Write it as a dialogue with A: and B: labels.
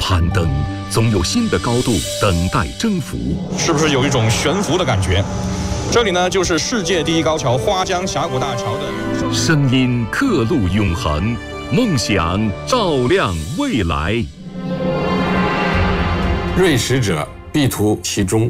A: 攀登，总有新的高度等待征服。
B: 是不是有一种悬浮的感觉？这里呢，就是世界第一高桥花江峡谷大桥的
A: 声音刻录永恒，梦想照亮未来。
C: 锐识者必图其中。